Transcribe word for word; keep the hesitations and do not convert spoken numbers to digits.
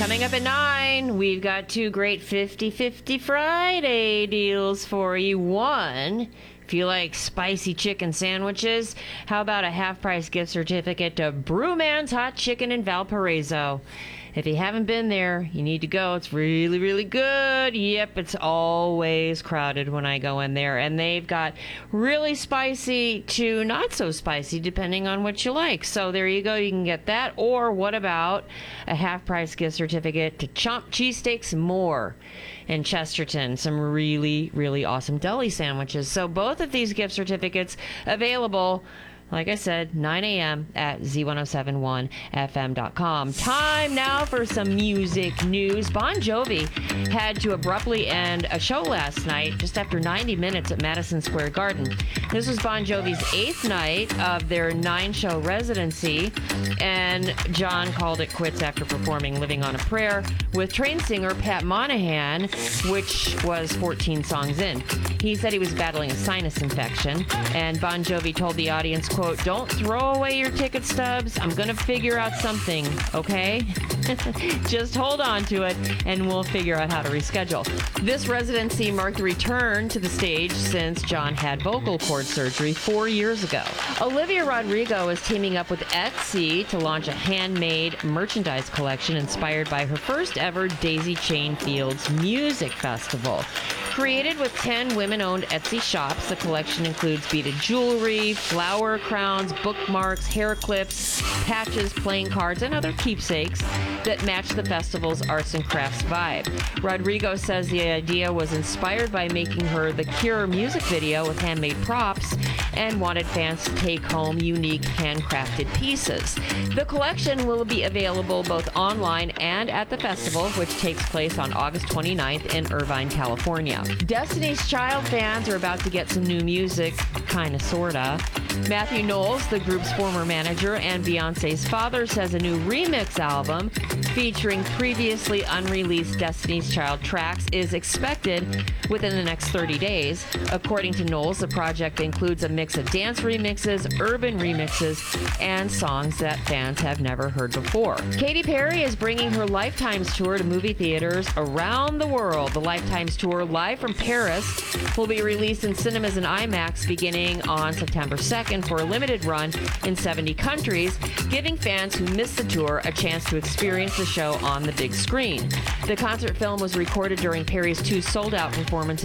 Coming up at nine, we've got two great fifty-fifty Friday deals for you. One, if you like spicy chicken sandwiches, how about a half-price gift certificate to Brewman's Hot Chicken in Valparaiso? If you haven't been there, you need to go. It's really, really good. Yep, it's always crowded when I go in there. And they've got really spicy to not so spicy, depending on what you like. So there you go. You can get that. Or what about a half-price gift certificate to Chomp Cheesesteaks More in Chesterton? Some really, really awesome deli sandwiches. So both of these gift certificates available, like I said, nine a.m. at Z ten seventy-one F M dot com. Time now for some music news. Bon Jovi had to abruptly end a show last night just after ninety minutes at Madison Square Garden. This was Bon Jovi's eighth night of their nine-show residency, and John called it quits after performing Living on a Prayer with train singer Pat Monahan, which was fourteen songs in. He said he was battling a sinus infection, and Bon Jovi told the audience, quote, "Don't throw away your ticket stubs. I'm going to figure out something, okay? Just hold on to it, and we'll figure out how to reschedule." This residency marked the return to the stage since John had vocal cord surgery four years ago. Olivia Rodrigo is teaming up with Etsy to launch a handmade merchandise collection inspired by her first ever Daisy Chain Fields Music Festival. Created with ten women-owned Etsy shops, the collection includes beaded jewelry, flower crowns, bookmarks, hair clips, patches, playing cards, and other keepsakes that match the festival's arts and crafts vibe. Rodrigo says the idea was inspired by making her The Cure music video with handmade props and wanted fans to take home unique handcrafted pieces. The collection will be available both online and at the festival, which takes place on August twenty-ninth in Irvine, California. Destiny's Child fans are about to get some new music, kinda sorta. Matthew Knowles, the group's former manager and Beyonce's father, says a new remix album featuring previously unreleased Destiny's Child tracks is expected within the next thirty days. According to Knowles, the project includes a mix of dance remixes, urban remixes, and songs that fans have never heard before. Katy Perry is bringing her Lifetimes tour to movie theaters around the world. The Lifetimes tour, live from Paris, will be released in cinemas and IMAX beginning on September second for a limited run in seventy countries, giving fans who missed the tour a chance to experience the show on the big screen. The concert film was recorded during Perry's two sold-out performances